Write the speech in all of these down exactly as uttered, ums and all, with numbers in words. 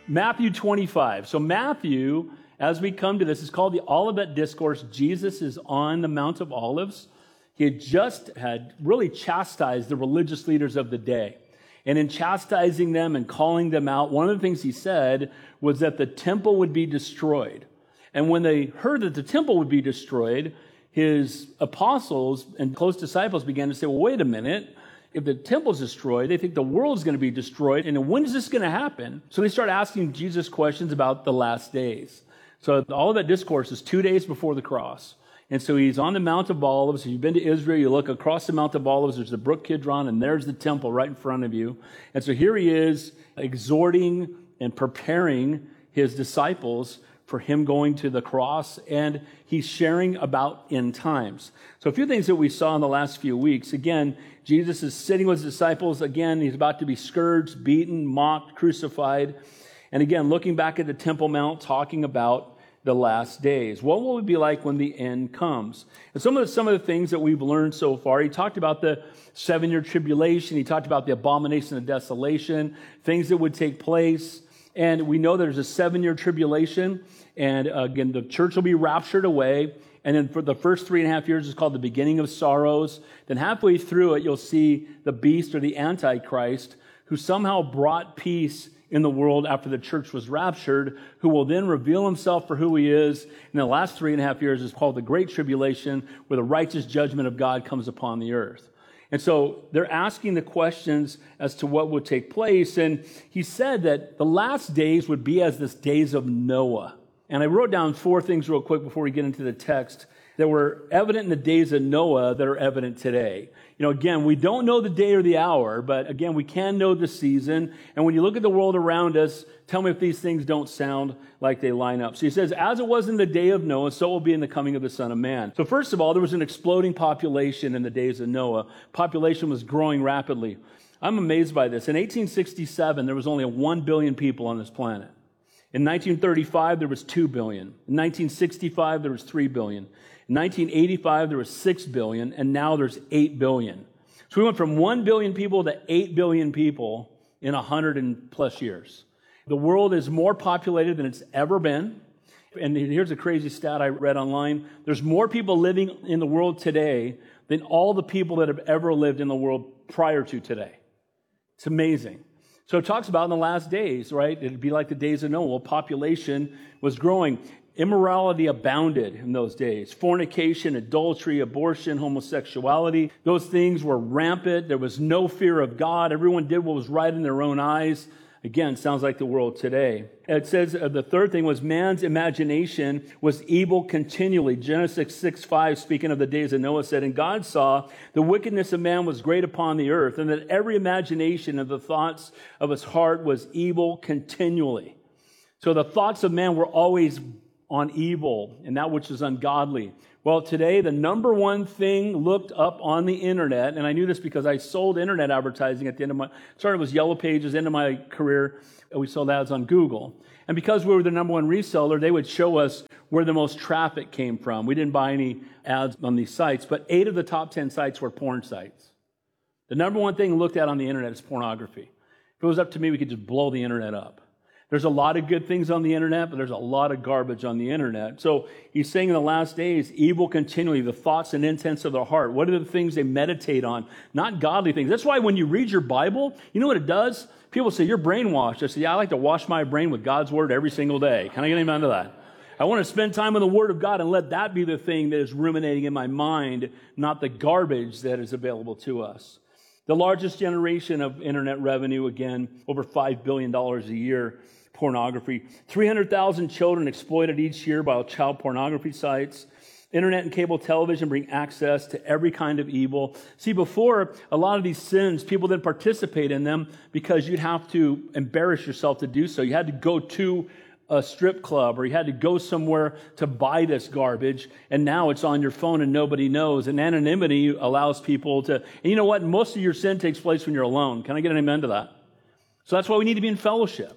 Matthew twenty-five. So Matthew, as we come to this, is called the Olivet Discourse. Jesus is on the Mount of Olives. He had just had really chastised the religious leaders of the day. And in chastising them and calling them out, one of the things he said was that the temple would be destroyed. And when they heard that the temple would be destroyed, his apostles and close disciples began to say, well, wait a minute. If the temple's destroyed, they think the world's going to be destroyed. And when is this going to happen? So they start asking Jesus questions about the last days. So all of that discourse is two days before the cross. And so he's on the Mount of Olives. If you've been to Israel, you look across the Mount of Olives, there's the Brook Kidron, and there's the temple right in front of you. And so here he is exhorting and preparing his disciples for him going to the cross, and he's sharing about end times. So a few things that we saw in the last few weeks. Again, Jesus is sitting with his disciples. Again, he's about to be scourged, beaten, mocked, crucified. And again, looking back at the Temple Mount, talking about the last days. What will it be like when the end comes? And some of the, some of the things that we've learned so far, he talked about the seven-year tribulation. He talked about the abomination of desolation, things that would take place. And we know there's a seven-year tribulation. And uh, again, the church will be raptured away. And then for the first three and a half years, it's called the beginning of sorrows. Then halfway through it, you'll see the beast or the Antichrist, who somehow brought peace in the world after the church was raptured, who will then reveal himself for who he is. And the last three and a half years is called the Great Tribulation, where the righteous judgment of God comes upon the earth. And so they're asking the questions as to what would take place. And he said that the last days would be as the days of Noah. And I wrote down four things real quick before we get into the text that were evident in the days of Noah that are evident today. You know, again, we don't know the day or the hour, but again, we can know the season. And when you look at the world around us, tell me if these things don't sound like they line up. So he says, as it was in the day of Noah, so it will be in the coming of the Son of Man. So first of all, there was an exploding population in the days of Noah. Population was growing rapidly. I'm amazed by this. In eighteen sixty-seven, there was only one billion people on this planet. In nineteen thirty-five, there was two billion. In nineteen sixty-five, there was three billion. In nineteen eighty-five, there was six billion, and now there's eight billion. So we went from one billion people to eight billion people in one hundred plus years. The world is more populated than it's ever been. And here's a crazy stat I read online. There's more people living in the world today than all the people that have ever lived in the world prior to today. It's amazing. So it talks about in the last days, right? It'd be like the days of Noah. Well, population was growing. Immorality abounded in those days. Fornication, adultery, abortion, homosexuality. Those things were rampant. There was no fear of God. Everyone did what was right in their own eyes. Again, sounds like the world today. It says uh, the third thing was man's imagination was evil continually. Genesis six five, speaking of the days of Noah, said, and God saw the wickedness of man was great upon the earth, and that every imagination of the thoughts of his heart was evil continually. So the thoughts of man were always on evil and that which is ungodly. Well, today, the number one thing looked up on the internet, and I knew this because I sold internet advertising at the end of my, started with Yellow Pages, end of my career, we sold ads on Google. And because we were the number one reseller, they would show us where the most traffic came from. We didn't buy any ads on these sites, but eight of the top ten sites were porn sites. The number one thing looked at on the internet is pornography. If it was up to me, we could just blow the internet up. There's a lot of good things on the internet, but there's a lot of garbage on the internet. So he's saying in the last days, evil continually, the thoughts and intents of their heart. What are the things they meditate on? Not godly things. That's why when you read your Bible, you know what it does? People say, you're brainwashed. I say, yeah, I like to wash my brain with God's Word every single day. Can I get amen to that? I want to spend time in the Word of God and let that be the thing that is ruminating in my mind, not the garbage that is available to us. The largest generation of internet revenue, again, over five billion dollars a year. Pornography. three hundred thousand children exploited each year by child pornography sites. Internet and cable television bring access to every kind of evil. See, before, a lot of these sins, people didn't participate in them because you'd have to embarrass yourself to do so. You had to go to a strip club or you had to go somewhere to buy this garbage. And now it's on your phone and nobody knows. And anonymity allows people to... And you know what? Most of your sin takes place when you're alone. Can I get an amen to that? So that's why we need to be in fellowship.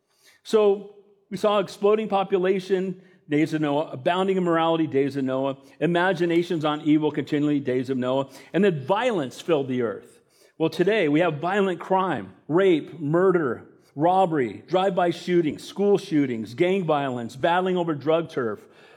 So we saw exploding population, days of Noah, abounding immorality, days of Noah, imaginations on evil continually, days of Noah, and then violence filled the earth. Well, today we have violent crime, rape, murder, robbery, drive-by shootings, school shootings, gang violence, battling over drug turf,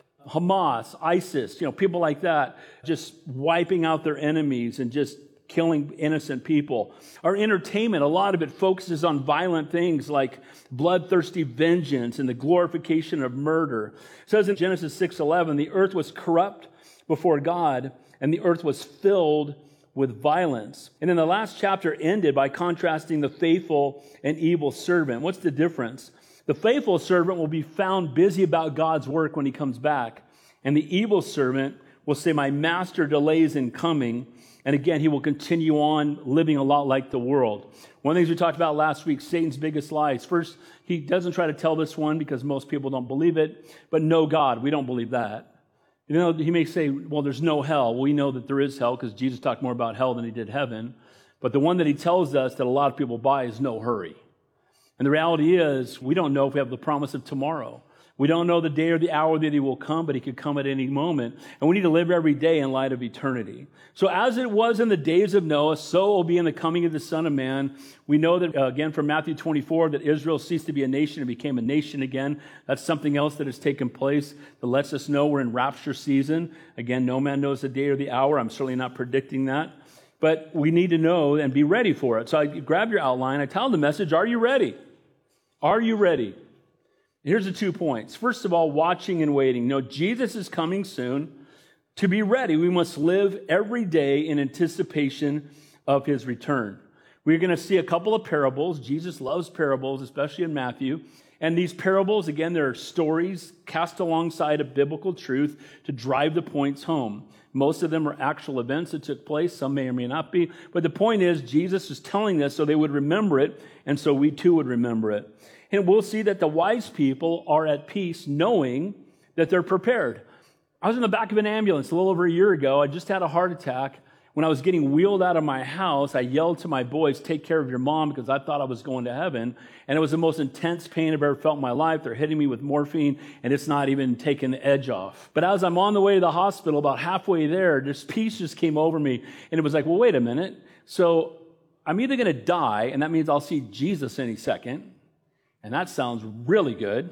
Hamas, ISIS, you know, people like that, just wiping out their enemies and just killing innocent people. Our entertainment, a lot of it focuses on violent things like bloodthirsty vengeance and the glorification of murder. It says in Genesis six eleven, the earth was corrupt before God, and the earth was filled with violence. And then the last chapter ended by contrasting the faithful and evil servant. What's the difference? The faithful servant will be found busy about God's work when he comes back. And the evil servant will say, my master delays in coming. And again, he will continue on living a lot like the world. One of the things we talked about last week, Satan's biggest lies. First, he doesn't try to tell this one because most people don't believe it, but no God. We don't believe that. You know, he may say, well, there's no hell. We know that there is hell because Jesus talked more about hell than he did heaven. But the one that he tells us that a lot of people buy is no hurry. And the reality is, we don't know if we have the promise of tomorrow. We don't know the day or the hour that he will come, but he could come at any moment. And we need to live every day in light of eternity. So as it was in the days of Noah, so it will be in the coming of the Son of Man. We know that, uh, again, from Matthew twenty-four, that Israel ceased to be a nation and became a nation again. That's something else that has taken place that lets us know we're in rapture season. Again, no man knows the day or the hour. I'm certainly not predicting that. But we need to know and be ready for it. So I grab your outline. I tell the message, are you ready? Are you ready? Here's the two points. First of all, watching and waiting. No, Jesus is coming soon. To be ready, we must live every day in anticipation of his return. We're going to see a couple of parables. Jesus loves parables, especially in Matthew. And these parables, again, they're stories cast alongside of biblical truth to drive the points home. Most of them are actual events that took place. Some may or may not be. But the point is, Jesus is telling this so they would remember it, and so we too would remember it. And we'll see that the wise people are at peace knowing that they're prepared. I was in the back of an ambulance a little over a year ago. I just had a heart attack. When I was getting wheeled out of my house, I yelled to my boys, take care of your mom, because I thought I was going to heaven. And it was the most intense pain I've ever felt in my life. They're hitting me with morphine, and it's not even taking the edge off. But as I'm on the way to the hospital, about halfway there, this peace just came over me. And it was like, well, wait a minute. So I'm either going to die, and that means I'll see Jesus any second. And that sounds really good.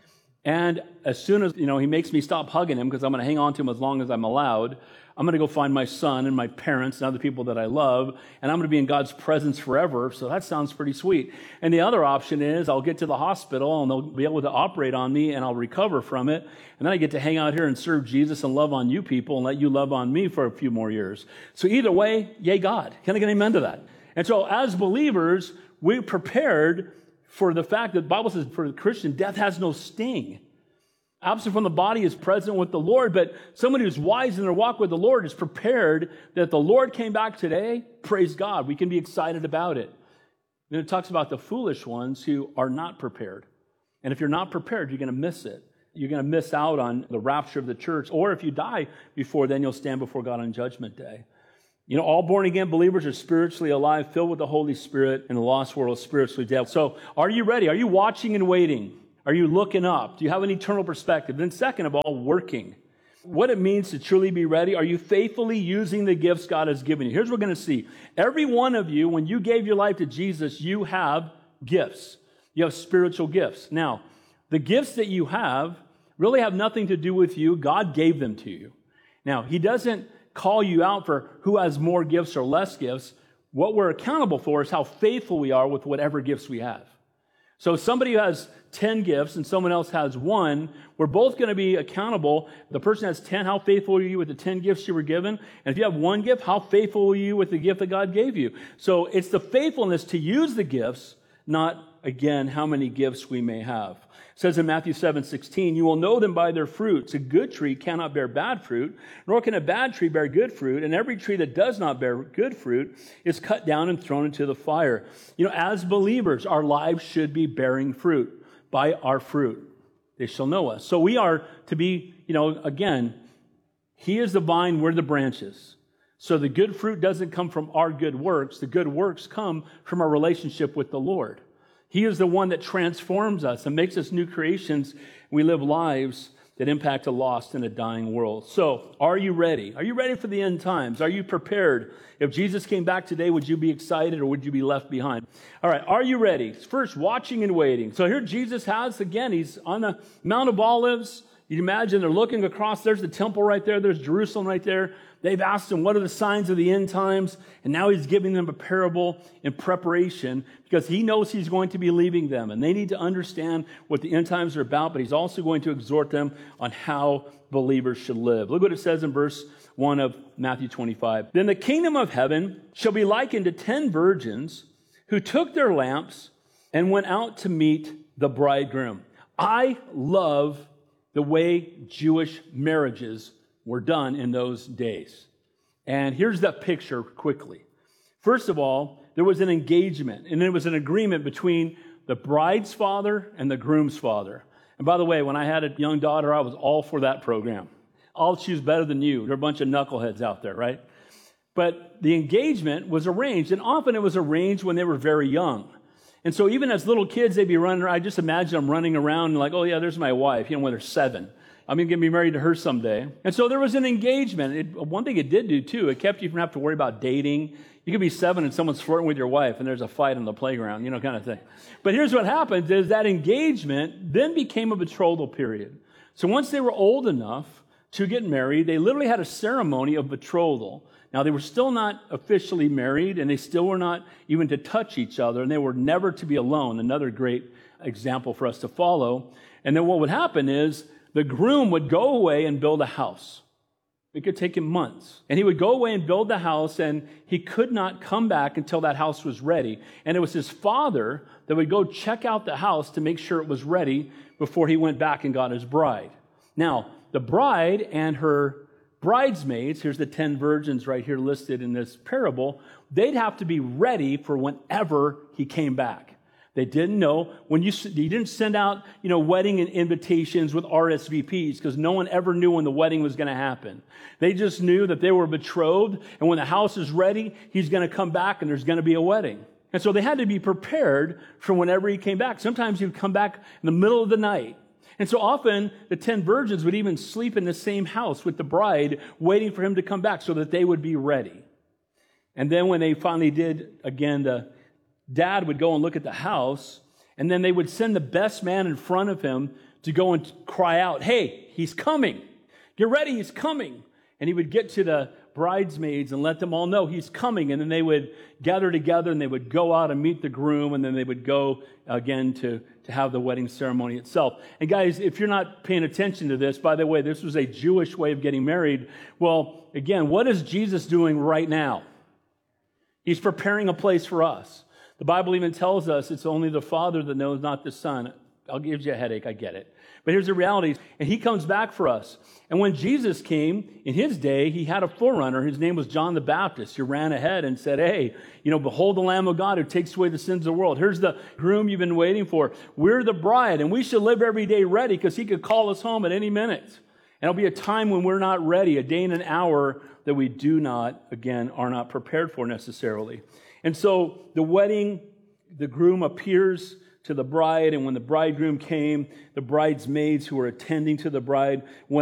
And as soon as, you know, he makes me stop hugging him because I'm going to hang on to him as long as I'm allowed, I'm going to go find my son and my parents and other people that I love, and I'm going to be in God's presence forever. So that sounds pretty sweet. And the other option is I'll get to the hospital and they'll be able to operate on me and I'll recover from it. And then I get to hang out here and serve Jesus and love on you people and let you love on me for a few more years. So either way, yay God. Can I get an amen to that? And so as believers, we're prepared for the fact that the Bible says for the Christian, death has no sting. Absent from the body is present with the Lord, but somebody who's wise in their walk with the Lord is prepared that if the Lord came back today, praise God, we can be excited about it. Then it talks about the foolish ones who are not prepared. And if you're not prepared, you're going to miss it. You're going to miss out on the rapture of the church. Or if you die before then, you'll stand before God on Judgment Day. You know, all born-again believers are spiritually alive, filled with the Holy Spirit, and the lost world is spiritually dead. So are you ready? Are you watching and waiting? Are you looking up? Do you have an eternal perspective? Then second of all, working. What it means to truly be ready. Are you faithfully using the gifts God has given you? Here's what we're going to see. Every one of you, when you gave your life to Jesus, you have gifts. You have spiritual gifts. Now, the gifts that you have really have nothing to do with you. God gave them to you. Now, he doesn't call you out for who has more gifts or less gifts. What we're accountable for is how faithful we are with whatever gifts we have. So if somebody who has ten gifts and someone else has one, we're both going to be accountable. The person has ten, how faithful are you with the ten gifts you were given? And if you have one gift, how faithful are you with the gift that God gave you? So it's the faithfulness to use the gifts, not, again, how many gifts we may have. It says in Matthew seven sixteen, you will know them by their fruits. A good tree cannot bear bad fruit, nor can a bad tree bear good fruit. And every tree that does not bear good fruit is cut down and thrown into the fire. You know, as believers, our lives should be bearing fruit. By our fruit, they shall know us. So we are to be, you know, again, he is the vine, we're the branches. So the good fruit doesn't come from our good works. The good works come from our relationship with the Lord. He is the one that transforms us and makes us new creations. We live lives that impact a lost and a dying world. So, are you ready? Are you ready for the end times? Are you prepared? If Jesus came back today, would you be excited or would you be left behind? All right, are you ready? First, watching and waiting. So here Jesus has, again, he's on the Mount of Olives. You can imagine they're looking across. There's the temple right there. There's Jerusalem right there. They've asked him, what are the signs of the end times? And now he's giving them a parable in preparation because he knows he's going to be leaving them. And they need to understand what the end times are about, but he's also going to exhort them on how believers should live. Look what it says in verse one of Matthew twenty-five. Then the kingdom of heaven shall be likened to ten virgins who took their lamps and went out to meet the bridegroom. I love the way Jewish marriages were done in those days. And here's that picture quickly. First of all, there was an engagement, and it was an agreement between the bride's father and the groom's father. And by the way, when I had a young daughter, I was all for that program. I'll choose better than you. There are a bunch of knuckleheads out there, right? But the engagement was arranged, and often it was arranged when they were very young. And so even as little kids, they'd be running around. I just imagine them running around and like, oh yeah, there's my wife, you know, when they're seven. I'm going to be married to her someday. And so there was an engagement. It, one thing it did do, too, it kept you from having to worry about dating. You could be seven and someone's flirting with your wife and there's a fight on the playground, you know, kind of thing. But here's what happens is that engagement then became a betrothal period. So once they were old enough to get married, they literally had a ceremony of betrothal. Now, they were still not officially married, and they still were not even to touch each other, and they were never to be alone. Another great example for us to follow. And then what would happen is the groom would go away and build a house. It could take him months. And he would go away and build the house, and he could not come back until that house was ready. And it was his father that would go check out the house to make sure it was ready before he went back and got his bride. Now, the bride and her bridesmaids, here's the ten virgins right here listed in this parable, they'd have to be ready for whenever he came back. They didn't know. When you, you didn't send out, you know, wedding invitations with R S V Ps because no one ever knew when the wedding was going to happen. They just knew that they were betrothed, and when the house is ready, he's going to come back and there's going to be a wedding. And so they had to be prepared for whenever he came back. Sometimes he would come back in the middle of the night. And so often the ten virgins would even sleep in the same house with the bride, waiting for him to come back so that they would be ready. And then when they finally did, again, the dad would go and look at the house, and then they would send the best man in front of him to go and cry out, hey, he's coming. Get ready, he's coming. And he would get to the bridesmaids and let them all know he's coming. And then they would gather together and they would go out and meet the groom, and then they would go again to, to have the wedding ceremony itself. And guys, if you're not paying attention to this, by the way, this was a Jewish way of getting married. Well, again, what is Jesus doing right now? He's preparing a place for us. The Bible even tells us it's only the Father that knows, not the Son. I'll give you a headache, I get it. But here's the reality, and he comes back for us. And when Jesus came, in his day, he had a forerunner. His name was John the Baptist, who ran ahead and said, hey, you know, behold the Lamb of God who takes away the sins of the world. Here's the groom you've been waiting for. We're the bride, and we should live every day ready because he could call us home at any minute. And it'll be a time when we're not ready, a day and an hour that we do not, again, are not prepared for necessarily. And so the wedding, the groom appears to the bride, and when the bridegroom came, the bridesmaids who were attending to the bride went